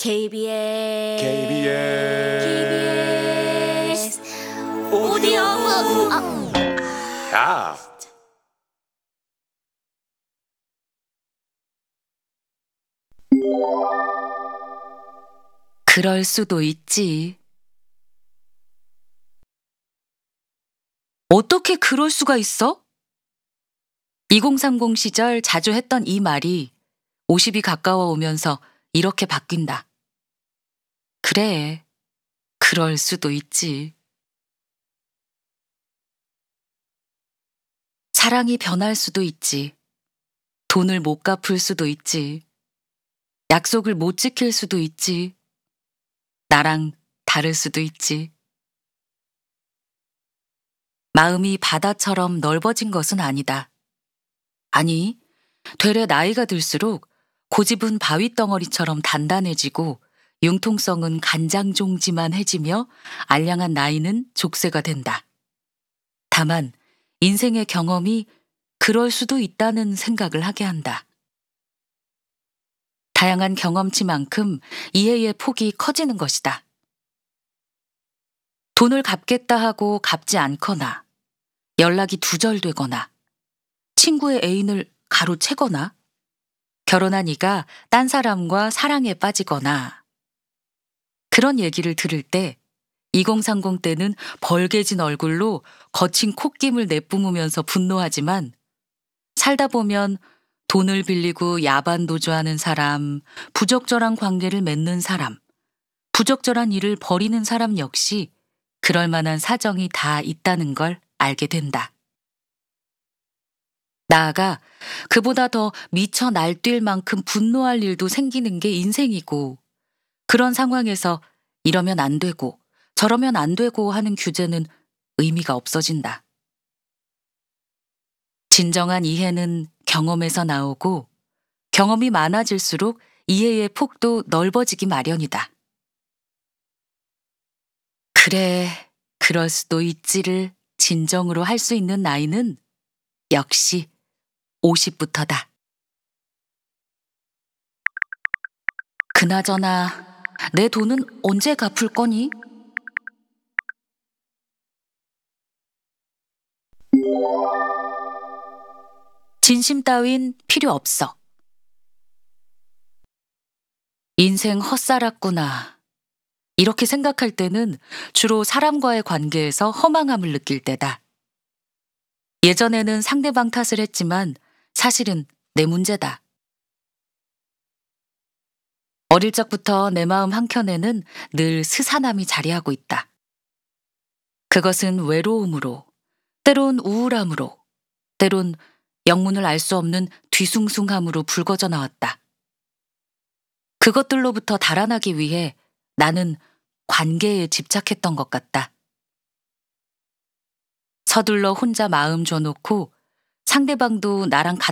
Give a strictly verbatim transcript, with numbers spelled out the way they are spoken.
케이비에스 케이비에스 케이비에스 오디오 아. 야 그럴 수도 있지. 어떻게 그럴 수가 있어? 이공삼공 시절 자주 했던 이 말이 오십이 가까워 오면서 이렇게 바뀐다. 그래, 그럴 수도 있지. 사랑이 변할 수도 있지. 돈을 못 갚을 수도 있지. 약속을 못 지킬 수도 있지. 나랑 다를 수도 있지. 마음이 바다처럼 넓어진 것은 아니다. 아니, 되레 나이가 들수록 고집은 바위덩어리처럼 단단해지고 융통성은 간장종지만 해지며 알량한 나이는 족쇄가 된다. 다만 인생의 경험이 그럴 수도 있다는 생각을 하게 한다. 다양한 경험치만큼 이해의 폭이 커지는 것이다. 돈을 갚겠다 하고 갚지 않거나 연락이 두절되거나 친구의 애인을 가로채거나 결혼한 이가 딴 사람과 사랑에 빠지거나 그런 얘기를 들을 때 이공삼공 때는 벌개진 얼굴로 거친 콧김을 내뿜으면서 분노하지만 살다 보면 돈을 빌리고 야반 도주하는 사람, 부적절한 관계를 맺는 사람, 부적절한 일을 벌이는 사람 역시 그럴 만한 사정이 다 있다는 걸 알게 된다. 나아가 그보다 더 미쳐 날뛸 만큼 분노할 일도 생기는 게 인생이고 그런 상황에서 이러면 안 되고 저러면 안 되고 하는 규제는 의미가 없어진다. 진정한 이해는 경험에서 나오고 경험이 많아질수록 이해의 폭도 넓어지기 마련이다. 그래, 그럴 수도 있지를 진정으로 할 수 있는 나이는 역시 오십부터다. 그나저나 내 돈은 언제 갚을 거니? 진심 따윈 필요 없어. 인생 헛살았구나. 이렇게 생각할 때는 주로 사람과의 관계에서 허망함을 느낄 때다. 예전에는 상대방 탓을 했지만 사실은 내 문제다. 어릴 적부터 내 마음 한켠에는 늘 스산함이 자리하고 있다. 그것은 외로움으로, 때론 우울함으로, 때론 영문을 알 수 없는 뒤숭숭함으로 불거져 나왔다. 그것들로부터 달아나기 위해 나는 관계에 집착했던 것 같다. 서둘러 혼자 마음 줘놓고 상대방도 나랑 같은